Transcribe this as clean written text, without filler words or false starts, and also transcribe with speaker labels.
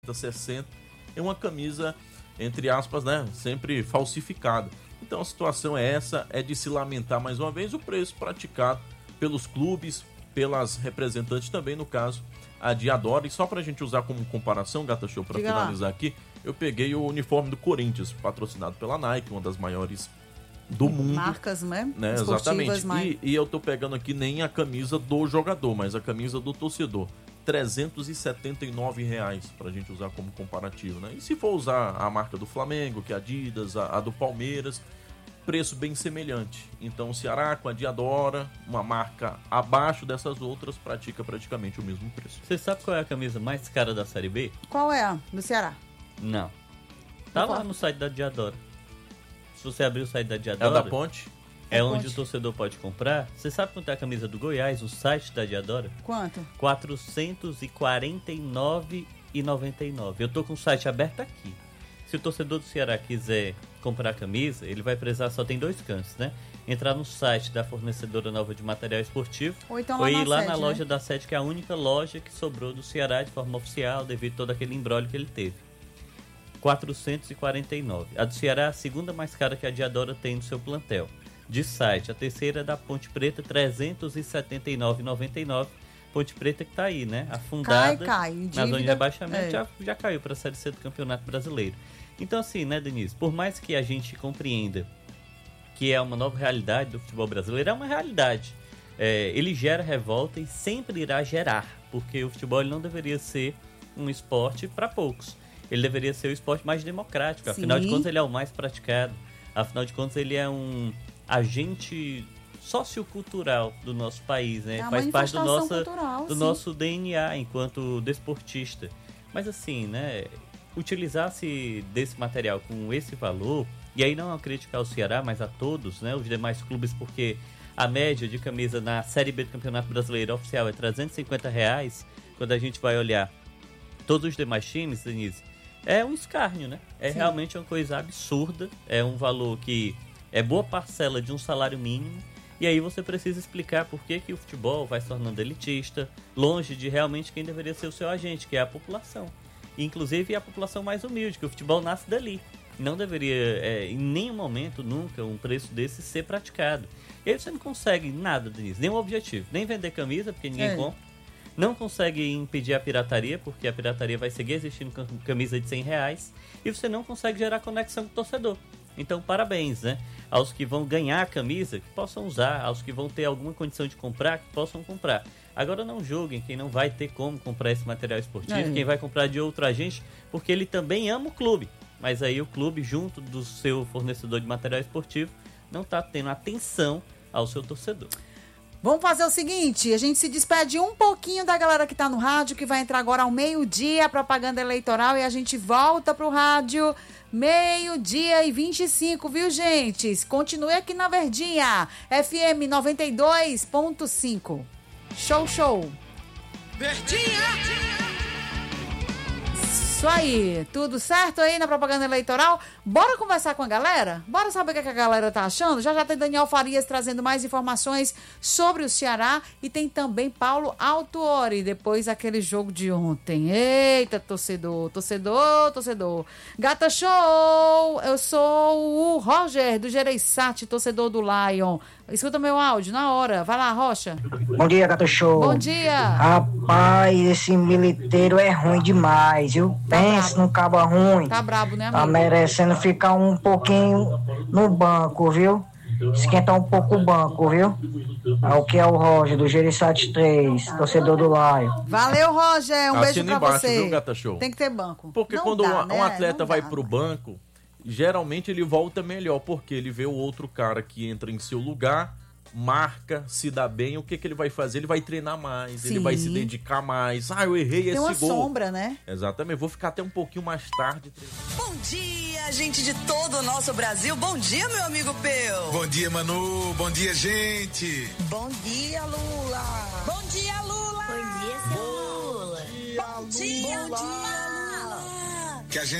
Speaker 1: 60, é uma camisa, entre aspas, né, sempre falsificada. Então a situação é essa, é de se lamentar mais uma vez o preço praticado pelos clubes, pelas representantes também, no caso, a Diadora. E só pra gente usar como comparação, Gata Show, pra finalizar aqui, eu peguei o uniforme do Corinthians, patrocinado pela Nike, uma das maiores do mundo.
Speaker 2: Marcas, né?
Speaker 1: Exatamente. E eu tô pegando aqui nem a camisa do jogador, mas a camisa do torcedor. R$379 pra gente usar como comparativo, né? E se for usar a marca do Flamengo, que é a Adidas, a do Palmeiras, preço bem semelhante. Então o Ceará com a Diadora, uma marca abaixo dessas outras, pratica praticamente o mesmo preço.
Speaker 3: Você sabe qual é a camisa mais cara da Série B?
Speaker 2: Qual é a do Ceará?
Speaker 3: Não. Tá lá no site da Diadora. Se você abrir o site da Diadora...
Speaker 1: É da Ponte?
Speaker 3: É onde o torcedor pode comprar. Você sabe quanto é a camisa do Goiás, o site da Diadora?
Speaker 2: Quanto?
Speaker 3: R$449,99. Eu tô com o site aberto aqui. Se o torcedor do Ceará quiser comprar a camisa, ele vai precisar, só tem 2 cantos, né? Entrar no site da fornecedora nova de material esportivo,
Speaker 2: ou então
Speaker 3: ou ir lá
Speaker 2: sede,
Speaker 3: na
Speaker 2: né?
Speaker 3: loja da sede, que é a única loja que sobrou do Ceará de forma oficial, devido a todo aquele imbróglio que ele teve. R$449. A do Ceará é a segunda mais cara que a Diadora tem no seu plantel. De site, a terceira é da Ponte Preta, R$379,99. Ponte Preta que tá aí, né? Afundada na zona de rebaixamento, já caiu para a Série C do Campeonato Brasileiro. Então assim, né, Denise? Por mais que a gente compreenda que é uma nova realidade do futebol brasileiro, é uma realidade. Ele gera revolta e sempre irá gerar, porque o futebol ele não deveria ser um esporte para poucos. Ele deveria ser o esporte mais democrático.
Speaker 2: Sim.
Speaker 3: Afinal de contas, ele é o mais praticado. Afinal de contas, ele é um agente sociocultural do nosso país, né? Faz parte do nosso DNA enquanto desportista. Mas assim, né? Utilizar-se desse material com esse valor, e aí não é uma crítica ao Ceará, mas a todos, né? Os demais clubes, porque a média de camisa na Série B do Campeonato Brasileiro oficial é R$350. Quando a gente vai olhar todos os demais times, Denise, é um escárnio, né?
Speaker 2: Sim.
Speaker 3: Realmente uma coisa absurda. É um valor que é boa parcela de um salário mínimo. E aí você precisa explicar por que o futebol vai se tornando elitista, longe de realmente quem deveria ser o seu agente, que é a população. E, inclusive a população mais humilde, que o futebol nasce dali. Não deveria, em nenhum momento, nunca, um preço desse ser praticado. E aí você não consegue nada, Denise, nenhum objetivo. Nem vender camisa, porque ninguém compra. Não consegue impedir a pirataria, porque a pirataria vai seguir existindo com camisa de R$100. E você não consegue gerar conexão com o torcedor. Então, parabéns, né? Aos que vão ganhar a camisa, que possam usar. Aos que vão ter alguma condição de comprar, que possam comprar. Agora não julguem quem não vai ter como comprar esse material esportivo, quem vai comprar de outro agente, porque ele também ama o clube. Mas aí o clube, junto do seu fornecedor de material esportivo, não está tendo atenção ao seu torcedor.
Speaker 2: Vamos fazer o seguinte, a gente se despede um pouquinho da galera que tá no rádio, que vai entrar agora ao meio-dia, a propaganda eleitoral, e a gente volta pro rádio 12:25, viu, gente? Continue aqui na Verdinha, FM 92.5. Show, show.
Speaker 4: Verdinha!
Speaker 2: Isso aí, tudo certo aí na propaganda eleitoral? Bora conversar com a galera? Bora saber o que a galera tá achando? Já tem Daniel Farias trazendo mais informações sobre o Ceará e tem também Paulo Autuori, depois daquele jogo de ontem. Eita, torcedor. Gata Show, eu sou o Roger do Gereissati, torcedor do Lion. Escuta meu áudio na hora. Vai lá, Rocha.
Speaker 5: Bom dia, Gata Show.
Speaker 2: Bom dia.
Speaker 5: Rapaz, esse militeiro é ruim demais, viu? Pensa num cabo ruim.
Speaker 2: Tá brabo, né, amigo?
Speaker 5: Tá merecendo ficar um pouquinho no banco, viu? Esquentar um pouco o banco, viu? O que é o Roger, do Gereissati 3, torcedor do Lion.
Speaker 2: Valeu, Roger. Um beijo pra
Speaker 1: embaixo,
Speaker 2: você.
Speaker 1: Viu, Gata Show?
Speaker 2: Tem que ter banco.
Speaker 1: Porque
Speaker 2: não
Speaker 1: quando
Speaker 2: dá,
Speaker 1: um atleta
Speaker 2: não
Speaker 1: vai
Speaker 2: dá,
Speaker 1: pro banco, geralmente ele volta melhor, porque ele vê o outro cara que entra em seu lugar, marca, se dá bem, o que ele vai fazer? Ele vai treinar mais, ele vai se dedicar mais. Eu errei esse gol.
Speaker 2: Tem uma sombra, né?
Speaker 1: Exatamente, vou ficar até um pouquinho mais tarde.
Speaker 6: Bom dia, gente de todo o nosso Brasil. Bom dia, meu amigo Peu.
Speaker 4: Bom dia, Manu. Bom dia, gente.
Speaker 6: Bom dia, Lula. Bom dia, Lula.
Speaker 7: Bom dia, seu Lula.
Speaker 6: Bom dia, Lula.
Speaker 4: Que a gente